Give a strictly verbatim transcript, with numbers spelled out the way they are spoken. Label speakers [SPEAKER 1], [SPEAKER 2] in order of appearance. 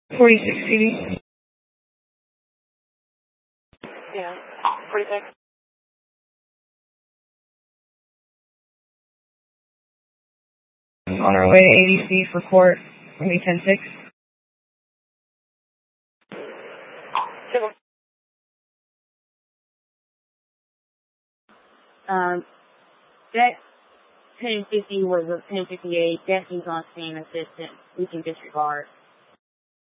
[SPEAKER 1] forty-six C V.
[SPEAKER 2] Yeah, forty-six.
[SPEAKER 1] On our way to A D C for court, maybe ten six.
[SPEAKER 3] Um, that ten fifty was a ten fifty-eight. That is on stand assistant. We can disregard.